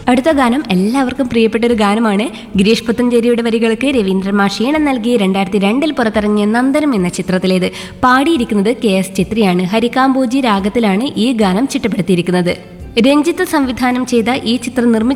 അടുത്ത ഗാനം എല്ലാവർക്കും പ്രിയപ്പെട്ട ഒരു ഗാനമാണ്. ഗിരീഷ് പുത്തഞ്ചേരിയുടെ വരികൾക്ക് രവീന്ദ്രൻ മാഷ് ഈണം നൽകി 2002 പുറത്തിറങ്ങിയ നന്ദനം എന്ന ചിത്രത്തിലേത്. പാടിയിരിക്കുന്നത് KS ചിത്രയാണ്. ഹരികാംബോജി രാഗത്തിലാണ് ഈ ഗാനം ചിട്ടപ്പെടുത്തിയിരിക്കുന്നത്. രഞ്ജിത്ത് സംവിധാനം ചെയ്ത ഈ ചിത്രം നിർമ്മിച്ച